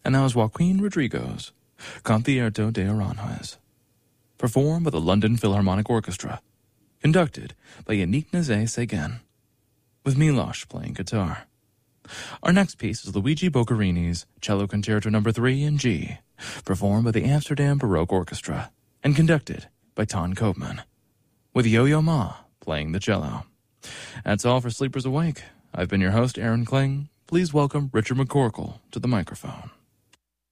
And that was Joaquin Rodrigo's Concierto de Aranjuez, performed by the London Philharmonic Orchestra, conducted by Yannick Nézet-Séguin, with Milosh playing guitar. Our next piece is Luigi Boccherini's Cello Concerto No. 3 in G, performed by the Amsterdam Baroque Orchestra, and conducted by Ton Koopman, with Yo-Yo Ma playing the cello. That's all for Sleepers Awake. I've been your host, Aaron Kling. Please welcome Richard McCorkle to the microphone.